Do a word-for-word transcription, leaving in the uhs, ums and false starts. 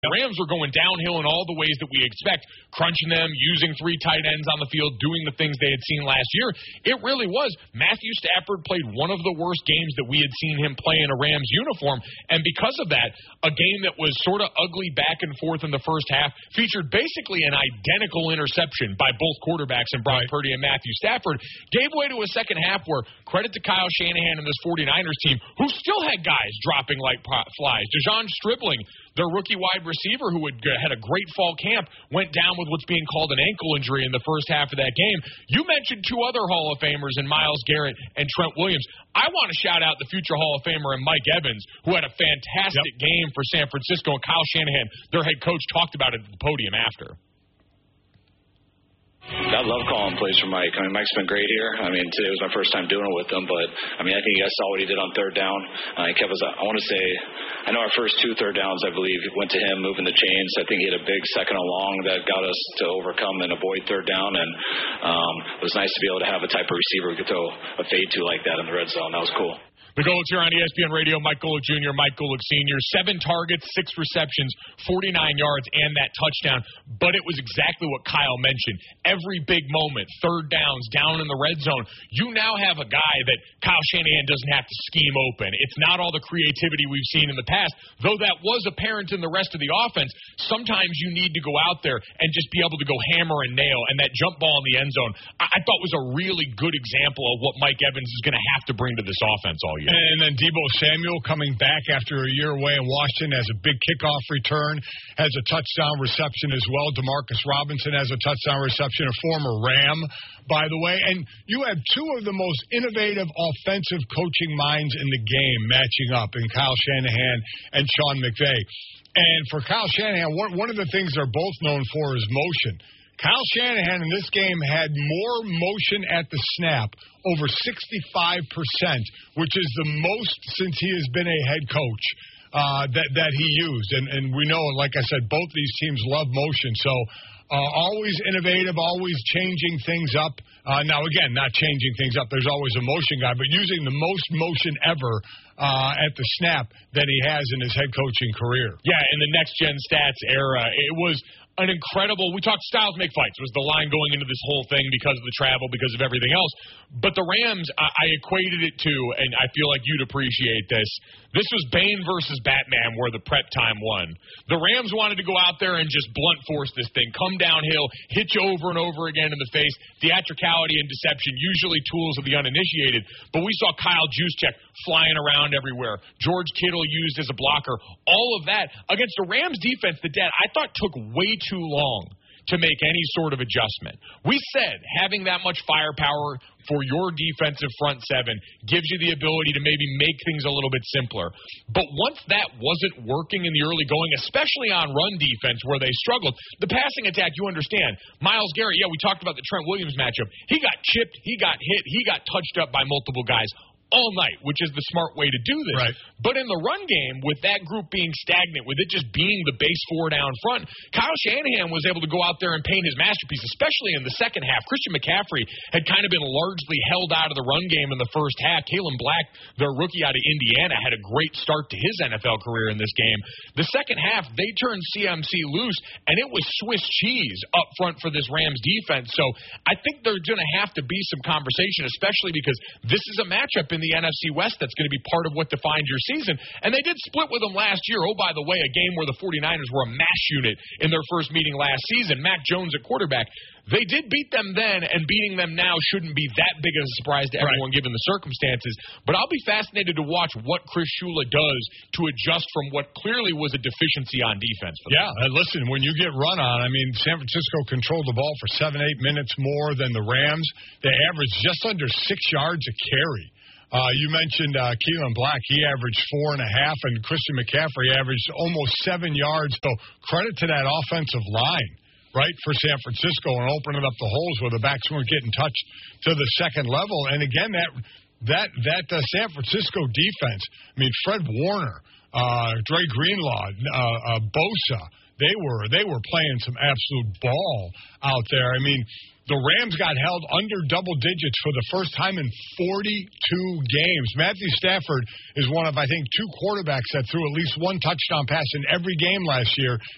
The Rams were going downhill in all the ways that we expect, crunching them, using three tight ends on the field, doing the things they had seen last year. It really was. Matthew Stafford played one of the worst games that we had seen him play in a Rams uniform, and because of that, a game that was sort of ugly back and forth in the first half featured basically an identical interception by both quarterbacks in Brock Purdy and Matthew Stafford, gave way to a second half where, credit to Kyle Shanahan and this 49ers team, who still had guys dropping like flies. DeJon Stribling, their rookie wide receiver who had had a great fall camp, went down with what's being called an ankle injury in the first half of that game. You mentioned two other Hall of Famers in Myles Garrett and Trent Williams. I want to shout out the future Hall of Famer and Mike Evans, who had a fantastic yep. game for San Francisco, and Kyle Shanahan, their head coach, talked about it at the podium after. I love calling plays for Mike. I mean, Mike's been great here. I mean, today was my first time doing it with him, but, I mean, I think you guys saw what he did on third down. Uh, he kept us, I want to say, I know our first two third downs, I believe, went to him moving the chains. I think he had a big second and long that got us to overcome and avoid third down, and um, it was nice to be able to have a type of receiver we could throw a fade to like that in the red zone. That was cool. The Golics here on E S P N Radio, Mike Golic Junior, Mike Golic Senior Seven targets, six receptions, forty-nine yards, and that touchdown. But it was exactly what Kyle mentioned. Every big moment, third downs, down in the red zone, you now have a guy that Kyle Shanahan doesn't have to scheme open. It's not all the creativity we've seen in the past, though that was apparent in the rest of the offense. Sometimes you need to go out there and just be able to go hammer and nail, and that jump ball in the end zone, I, I thought was a really good example of what Mike Evans is going to have to bring to this offense all year. And then Deebo Samuel coming back after a year away in Washington has a big kickoff return, has a touchdown reception as well. Demarcus Robinson has a touchdown reception, a former Ram, by the way. And you have two of the most innovative offensive coaching minds in the game matching up in Kyle Shanahan and Sean McVay. And for Kyle Shanahan, one, one of the things they're both known for is motion. Kyle Shanahan in this game had more motion at the snap, over sixty-five percent, which is the most since he has been a head coach uh, that, that he used. And, and we know, like I said, both these teams love motion. So uh, always innovative, always changing things up. Uh, now, again, not changing things up. There's always a motion guy, but using the most motion ever uh, at the snap that he has in his head coaching career. Yeah, in the next-gen stats era, it was an incredible, we talked styles make fights, was the line going into this whole thing because of the travel, because of everything else. But the Rams, I, I equated it to, and I feel like you'd appreciate this, this was Bane versus Batman where the prep time won. The Rams wanted to go out there and just blunt force this thing, come downhill, hit you over and over again in the face, theatricality and deception, usually tools of the uninitiated. But we saw Kyle Juszczyk flying around everywhere, George Kittle used as a blocker, all of that against the Rams defense that Dad, I thought took way too long to make any sort of adjustment. We said having that much firepower for your defensive front seven gives you the ability to maybe make things a little bit simpler. But once that wasn't working in the early going, especially on run defense where they struggled, the passing attack, you understand. Myles Garrett, yeah, we talked about the Trent Williams matchup. He got chipped, he got hit, he got touched up by multiple guys all night, which is the smart way to do this. Right. But in the run game, with that group being stagnant, with it just being the base four down front, Kyle Shanahan was able to go out there and paint his masterpiece, especially in the second half. Christian McCaffrey had kind of been largely held out of the run game in the first half. Kalen Black, their rookie out of Indiana, had a great start to his N F L career in this game. The second half, they turned C M C loose, and it was Swiss cheese up front for this Rams defense. So I think there's going to have to be some conversation, especially because this is a matchup in the N F C West that's going to be part of what defines your season. And they did split with them last year. Oh, by the way, a game where the 49ers were a mash unit in their first meeting last season. Mac Jones at quarterback. They did beat them then, and beating them now shouldn't be that big of a surprise to everyone right. given the circumstances. But I'll be fascinated to watch what Chris Shula does to adjust from what clearly was a deficiency on defense. For yeah, and listen, when you get run on, I mean, San Francisco controlled the ball for seven, eight minutes more than the Rams. They averaged just under six yards a carry. Uh, you mentioned uh, Keelan Black. He averaged four and a half, and Christian McCaffrey averaged almost seven yards. So credit to that offensive line, right, for San Francisco and opening up the holes where the backs weren't getting touched to the second level. And again, that that that uh, San Francisco defense. I mean, Fred Warner, uh, Dre Greenlaw, uh, uh, Bosa. They were they were playing some absolute ball out there. I mean, the Rams got held under double digits for the first time in forty-two games. Matthew Stafford is one of, I think, two quarterbacks that threw at least one touchdown pass in every game last year.